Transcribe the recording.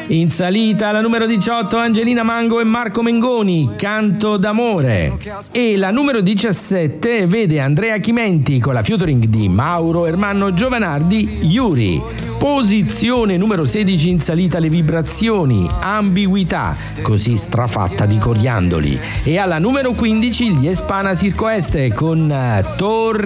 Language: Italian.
In salita la numero 18 Angelina Mango e Marco Mengoni, Canto d'amore. E la numero 17 vede Andrea Chimenti con la featuring di Mauro Ermanno Giovanardi, Yuri. Posizione numero 16 in salita le vibrazioni, Ambiguità, così strafatta di coriandoli. E alla numero 15 gli Espana Circo Este con Torri